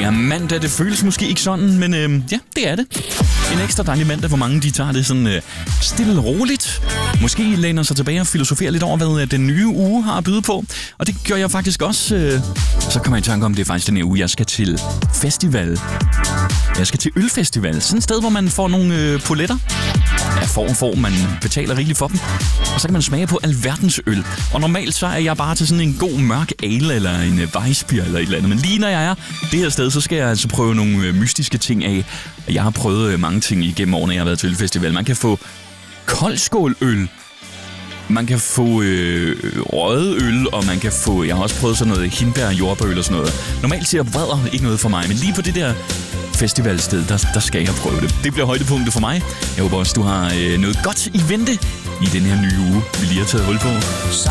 Det er mandag, det føles måske ikke sådan, men ja, det er det. En ekstra dejlig mandag, hvor mange de tager det sådan stille og roligt. Måske læner sig tilbage og filosoferer lidt over, hvad den nye uge har at byde på. Og det gør jeg faktisk også. Så kommer jeg i tanke om, det er faktisk den her uge, jeg skal til festival. Jeg skal til ølfestival. Sådan et sted, hvor man får nogle poletter. Ja, man betaler rigeligt for dem. Og så kan man smage på alverdens øl. Og normalt så er jeg bare til sådan en god mørk ale eller en Weissbier eller et eller andet. Men lige når jeg er det her sted, så skal jeg altså prøve nogle mystiske ting af. Jeg har prøvet mange ting igennem årene, jeg har været til ølfestival. Man kan få koldskåløl. Man kan få røget øl, og man kan få... Jeg har også prøvet sådan noget hindbær og jordbærøl og sådan noget. Normalt siger brædder ikke noget for mig, men lige på det der festivalsted, der skal jeg prøve det. Det bliver højdepunktet for mig. Jeg håber også, du har noget godt i vente i den her nye uge, vi lige har taget hul på.